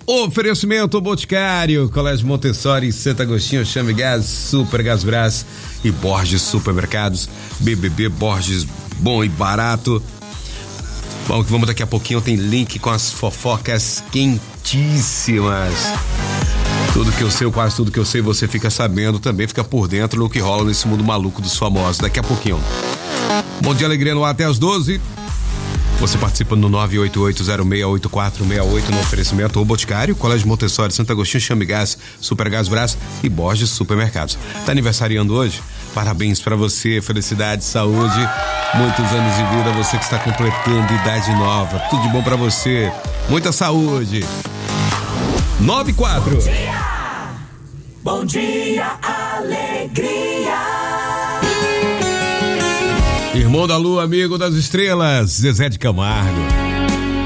Oferecimento Boticário, Colégio Montessori, Santo Agostinho, Chame Gás, Super Gás Brás e Borges Supermercados. BBB Borges, bom e barato. Bom, que vamos daqui a pouquinho, tem link com as fofocas quentíssimas. Tudo que eu sei, quase tudo que eu sei, você fica sabendo também, fica por dentro do que rola nesse mundo maluco dos famosos. Daqui a pouquinho. Bom dia, alegria no ar até as 12. Você participa no 988068468 no oferecimento ou Boticário, Colégio Montessori, Santo Agostinho, Chame Gás, Super Gás Brás e Borges Supermercados. Tá aniversariando hoje? Parabéns pra você, felicidade, saúde, muitos anos de vida, você que está completando idade nova, tudo de bom pra você, muita saúde. 94. Bom dia, alegria. Irmão da Lua, amigo das estrelas, Zezé de Camargo.